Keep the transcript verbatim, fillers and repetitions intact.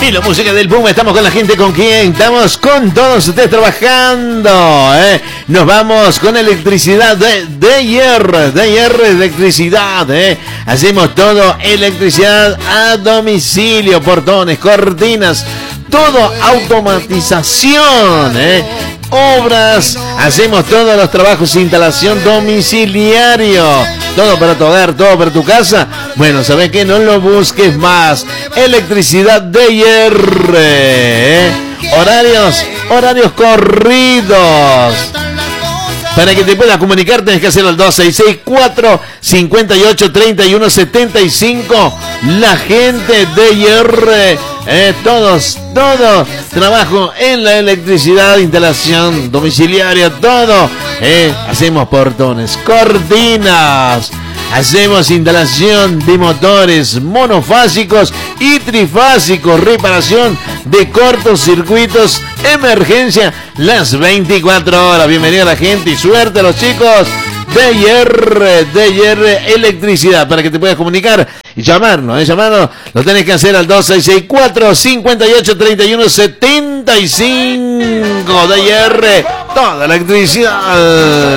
Y la música del Puma, estamos con la gente, ¿con quién? Estamos con todos ustedes trabajando, ¿eh? Nos vamos con electricidad de, de hierro, de hierro, electricidad, ¿eh? Hacemos todo, electricidad a domicilio, portones, cortinas, todo automatización, ¿eh? Obras, hacemos todos los trabajos, instalación domiciliario, todo para tu hogar, todo para tu casa. Bueno, ¿sabes qué? No lo busques más. Electricidad de hierro, ¿eh? Horarios, horarios corridos. Para que te puedas comunicar tenés que hacerlo al dos seis seis cuatro, cinco ocho, tres uno siete cinco. La gente de hierro, eh, todos, todo trabajo en la electricidad, instalación domiciliaria, todo. Eh, hacemos portones, cortinas, hacemos instalación de motores monofásicos y trifásicos, reparación de cortocircuitos, emergencia las veinticuatro horas. Bienvenida a la gente y suerte a los chicos de hierro, de hierro electricidad, para que te puedas comunicar y llamarnos, ¿eh? Llamarnos, lo tenés que hacer al dos seis seis cuatro, cinco ocho, tres uno siete cinco de hierro, toda electricidad.